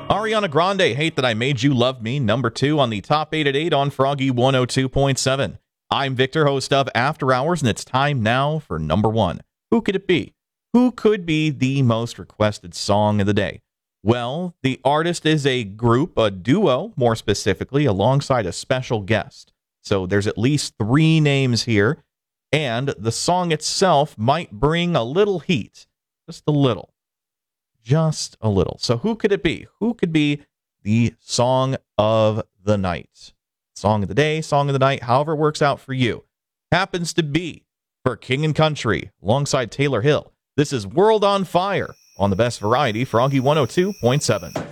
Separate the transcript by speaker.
Speaker 1: Ariana Grande, Hate That I Made You Love Me, number 2 on the top 8 at 8 on Froggy 102.7. I'm Victor, host of After Hours, and it's time now for number 1. Who could it be? Who could be the most requested song of the day? Well, the artist is a group, a duo, more specifically, alongside a special guest. So there's at least 3 names here, and the song itself might bring a little heat. Just a little. Just a little. So who could it be? Who could be the song of the night? Song of the day, song of the night, however it works out for you. Happens to be for King and Country alongside Taylor Hill. This is World on Fire on the Best Variety, Froggy 102.7.